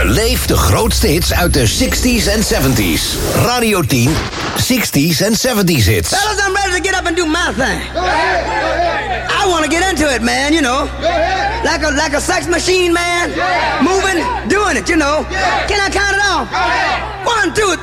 Beleef de grootste hits uit de 60s en 70s. Radio 10, 60s en 70s hits. Fellas, I'm ready to get up and do my thing. Go ahead, go ahead. I want to get into it, man, you know. Go ahead. Like a sex machine, man. Yeah. Moving, doing it, you know. Yeah. Can I count it off? Go ahead. 1, 2,